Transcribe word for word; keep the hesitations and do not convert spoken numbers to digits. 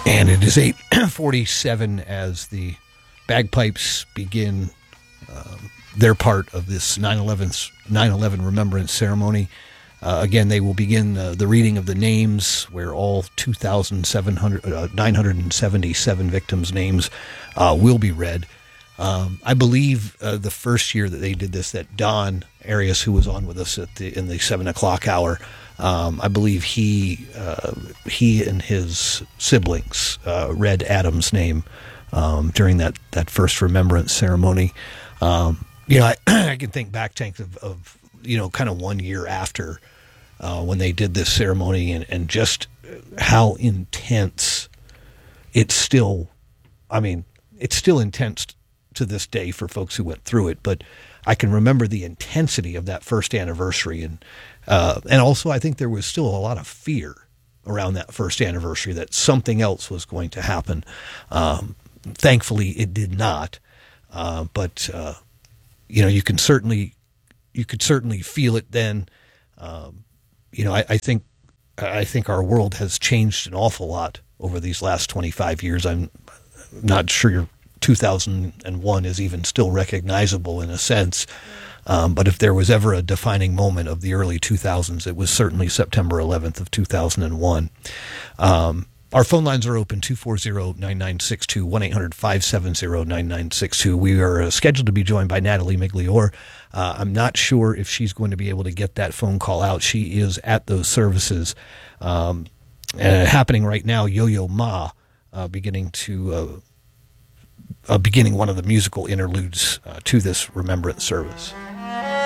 And it is eight forty-seven as the bagpipes begin um, their part of this nine eleven remembrance ceremony. Uh, again, they will begin uh, the reading of the names, where all two thousand nine hundred seventy-seven victims' names uh, will be read. Um, I believe uh, the first year that they did this, that Don Arias, who was on with us at the in the seven o'clock hour, um, I believe he uh, he and his siblings uh, read Adam's name um, during that, that first remembrance ceremony. Um, you know, I, I can think back, Tank, of, of you know, kind of one year after uh, when they did this ceremony, and, and just how intense it's still. I mean, it's still intense to this day for folks who went through it, but I can remember the intensity of that first anniversary, and uh, and also I think there was still a lot of fear around that first anniversary that something else was going to happen. Um, thankfully, it did not, uh, but uh, you know, you can certainly you could certainly feel it then. Um, you know, I, I think I think our world has changed an awful lot over these last twenty-five years. I'm not sure two thousand one is even still recognizable in a sense. Um, but if there was ever a defining moment of the early two thousands, it was certainly September eleventh of two thousand one. Um, our phone lines are open, two four zero, nine nine six two, one eight hundred, five seven zero, nine nine six two. We are uh, scheduled to be joined by Natalie Migliore. Uh, I'm not sure if she's going to be able to get that phone call out. She is at those services. Um, uh, happening right now, Yo-Yo Ma, uh, beginning to... Uh, Uh, beginning one of the musical interludes uh, to this remembrance service.